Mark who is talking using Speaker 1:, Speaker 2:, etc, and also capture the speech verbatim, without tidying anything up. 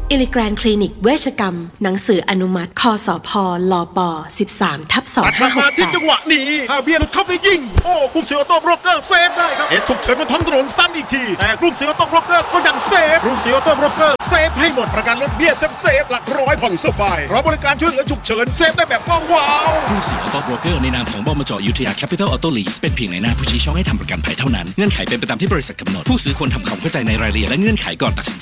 Speaker 1: อิลิแกรนคลินิกเวชกรรมหนังสืออนุมัติคสพลป สิบสาม ทับ สองพันห้าร้อยหกสิบแปด
Speaker 2: ที่จังหวะนี้ถ้าเบียร์หลุดเข้าไปยิงโอ้กรุงศรีออโต้โบรกเกอร์เซฟได้ครับเหตุฉุกเฉินบนท้องถนนซ้ำอีกทีแต่กรุงศรีออโต้โบรกเกอร์ก็ยังเซฟกรุงศรีออโต้โบรกเกอร์เซฟให้หมดประกันรถเบี้ยเซฟเซฟหลักร้อยผ่อนสบายเพราะบริการช่วยเหลือฉุกเฉินเซฟได้แบบว้าว
Speaker 3: กรุงศรีออโต้โบรกเกอร์ในนามของบมจ.อยุธยาแคปิตอลออโต้ลีสเป็นเพียงในหน้าผู้ชี้ช่องให้ทำประกันภัยเท่านั้นเงื่อนไขเป็นไปตามที่บริษัทกำหนดผู้ซื้อควรทำความเข้าใจในรายละเอียดและเงื่อนไขก่อนตัดสิน